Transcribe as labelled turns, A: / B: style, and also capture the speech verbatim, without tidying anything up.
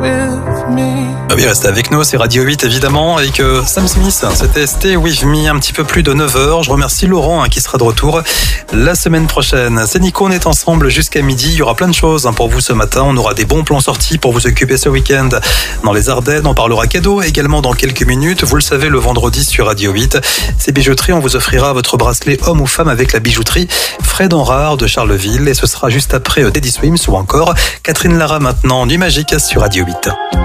A: Ah oui, restez avec nous, c'est Radio huit évidemment, avec euh, Sam Smith. C'était Stay With Me, un petit peu plus de neuf heures. Je remercie Laurent hein, qui sera de retour la semaine prochaine. C'est Nico, on est ensemble jusqu'à midi. Il y aura plein de choses hein, pour vous ce matin. On aura des bons plans sortis pour vous occuper ce week-end dans les Ardennes. On parlera cadeaux également dans quelques minutes. Vous le savez, le vendredi sur Radio huit, c'est bijouterie. On vous offrira votre bracelet homme ou femme avec la bijouterie Fred Enrard de Charleville. Et ce sera juste après Teddy Swims ou encore Catherine Lara maintenant, Nuit Magique sur Radio huit.